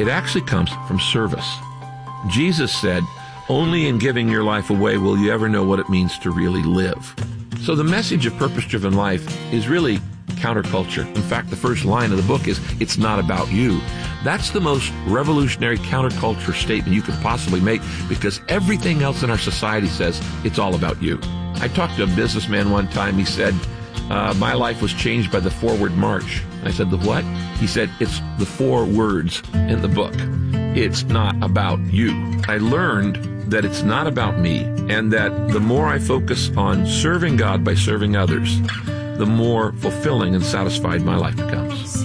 It actually comes from service. Jesus said, only in giving your life away will you ever know what it means to really live. So the message of purpose-driven life is really counterculture. In fact, the first line of the book is, it's not about you. That's the most revolutionary counterculture statement you could possibly make, because everything else in our society says it's all about you. I talked to a businessman one time. He said, my life was changed by the forward march. I said, the what? He said, it's the 4 words in the book. It's not about you. I learned that it's not about me, and that the more I focus on serving God by serving others, the more fulfilling and satisfied my life becomes.